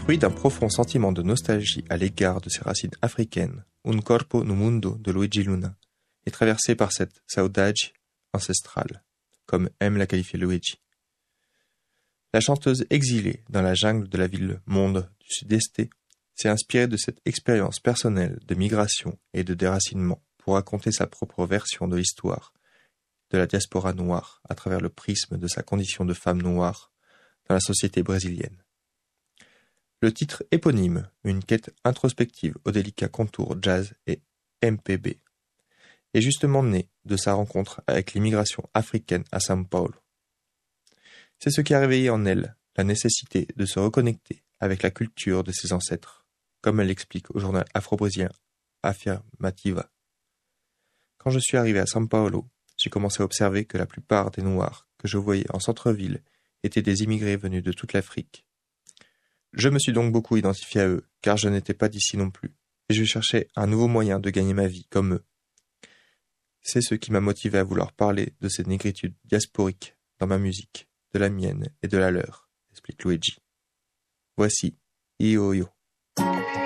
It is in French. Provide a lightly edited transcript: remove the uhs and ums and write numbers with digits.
Fruit d'un profond sentiment de nostalgie à l'égard de ses racines africaines, Un corpo no mundo de Luigi Luna est traversé par cette saudade ancestrale, comme aime la qualifier Luigi. La chanteuse exilée dans la jungle de la ville-monde du Sud-Est s'est inspirée de cette expérience personnelle de migration et de déracinement pour raconter sa propre version de l'histoire de la diaspora noire à travers le prisme de sa condition de femme noire dans la société brésilienne. Le titre éponyme, une quête introspective aux délicats contours jazz et MPB, est justement né de sa rencontre avec l'immigration africaine à São Paulo. C'est ce qui a réveillé en elle la nécessité de se reconnecter avec la culture de ses ancêtres, comme elle l'explique au journal afro-brésilien Afirmativa. Quand je suis arrivé à São Paulo, j'ai commencé à observer que la plupart des Noirs que je voyais en centre-ville étaient des immigrés venus de toute l'Afrique. Je me suis donc beaucoup identifié à eux, car je n'étais pas d'ici non plus, et je cherchais un nouveau moyen de gagner ma vie, comme eux. C'est ce qui m'a motivé à vouloir parler de ces négritudes diasporiques dans ma musique, de la mienne et de la leur, explique Luigi. Voici Io Io.